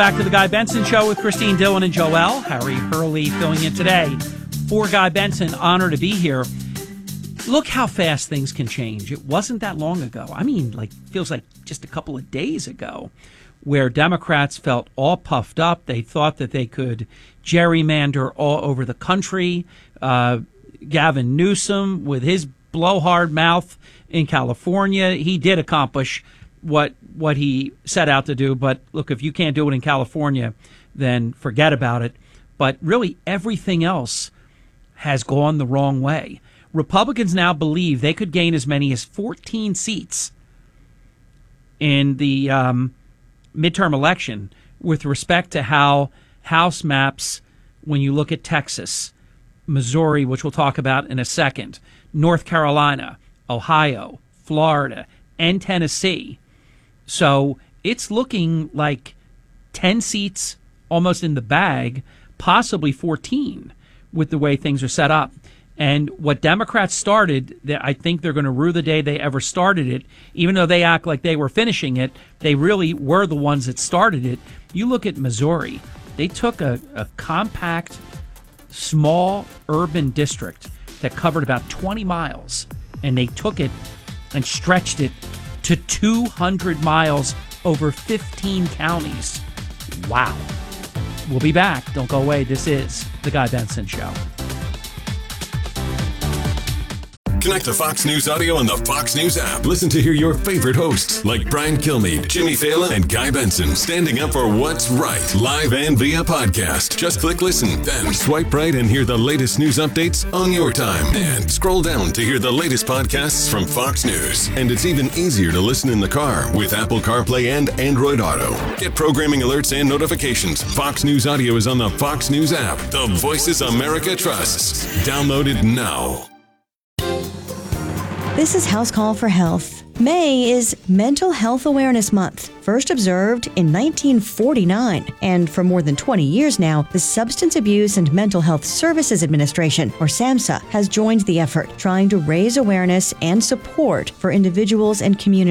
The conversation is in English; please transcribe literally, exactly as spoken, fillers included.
Back to the Guy Benson Show with Christine Dillon and Joel. Harry Hurley filling in today. For Guy Benson, honor to be here. Look how fast things can change. It wasn't that long ago. I mean, like, feels like just a couple of days ago, where Democrats felt all puffed up. They thought that they could gerrymander all over the country. Uh, Gavin Newsom, with his blowhard mouth in California, he did accomplish what what he set out to do. But look, if you can't do it in California, then forget about it. But really, everything else has gone the wrong way. Republicans now believe they could gain as many as fourteen seats in the um, midterm election with respect to how House maps, when you look at Texas, Missouri, which we'll talk about in a second, North Carolina, Ohio, Florida, and Tennessee. So it's looking like ten seats almost in the bag, possibly fourteen with the way things are set up. And what Democrats started, I think they're going to rue the day they ever started it. Even though they act like they were finishing it, they really were the ones that started it. You look at Missouri, they took a, a compact, small urban district that covered about twenty miles, and they took it and stretched it to two hundred miles over fifteen counties. Wow. We'll be back. Don't go away. This is The Guy Benson Show. Connect to Fox News Audio on the Fox News app. Listen to hear your favorite hosts like Brian Kilmeade, Jimmy Fallon, and Guy Benson standing up for what's right, live and via podcast. Just click listen, then swipe right and hear the latest news updates on your time. And scroll down to hear the latest podcasts from Fox News. And it's even easier to listen in the car with Apple CarPlay and Android Auto. Get programming alerts and notifications. Fox News Audio is on the Fox News app. The voices America trusts. Download it now. This is House Call for Health. May is Mental Health Awareness Month, first observed in nineteen forty-nine. And for more than twenty years now, the Substance Abuse and Mental Health Services Administration, or SAMHSA, has joined the effort, trying to raise awareness and support for individuals and communities